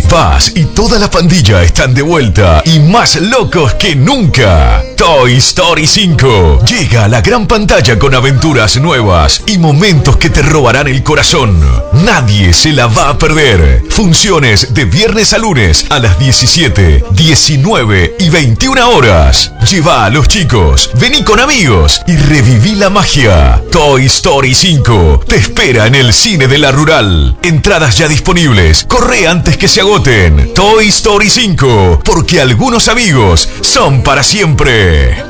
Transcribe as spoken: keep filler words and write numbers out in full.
Buzz y toda la pandilla están de vuelta y más locos que nunca. Toy Story cinco llega a la gran pantalla con aventuras nuevas y momentos que te robarán el corazón. Nadie se la va a perder. Funciones de viernes a lunes a las diecisiete, diecinueve y veintiuna horas. Lleva a los chicos, vení con amigos y reviví la magia. Toy Story cinco te espera en el cine de la Rural. Entradas ya disponibles. Corre antes que se agoten. Toy Story cinco, porque algunos amigos son para siempre.